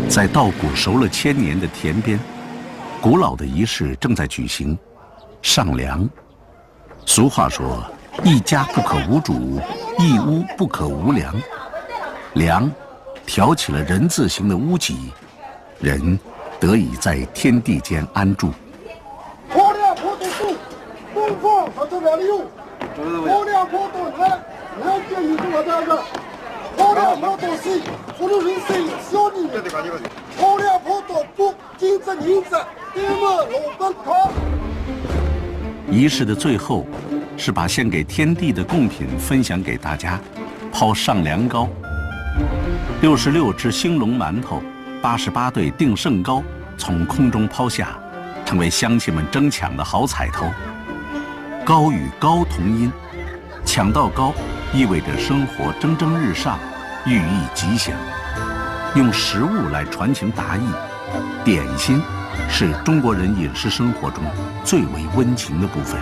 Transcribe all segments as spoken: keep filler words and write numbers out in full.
在稻谷熟了千年的田边，古老的仪式正在举行，上梁。俗话说：“一家不可无主，一屋不可无梁。”梁挑起了人字形的屋脊，人得以在天地间安住。 坡梁坡度树，东方它这边的用，坡梁坡度南，南边一个这个，坡梁坡度西，除了人生小里面，坡梁坡度北，金子银子，对么老本靠。 仪式的最后，是把献给天地的贡品分享给大家，抛上梁糕。六十六只兴隆馒头，八十八对定胜糕从空中抛下，成为乡亲们争抢的好彩头。糕与糕同音，抢到糕意味着生活蒸蒸日上，寓意吉祥。用食物来传情达意，点心是中国人饮食生活中最为温情的部分。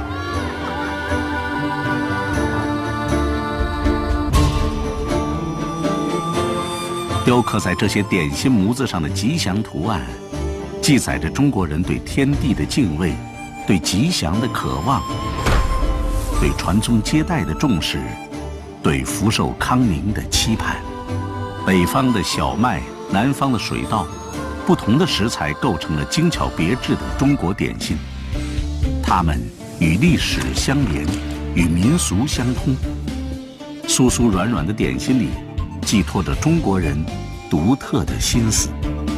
雕刻在这些点心模子上的吉祥图案，记载着中国人对天地的敬畏，对吉祥的渴望，对传宗接代的重视，对福寿康宁的期盼。北方的小麦，南方的水稻，不同的食材构成了精巧别致的中国点心。它们与历史相连，与民俗相通。酥酥软软的点心里，寄托着中国人独特的心思。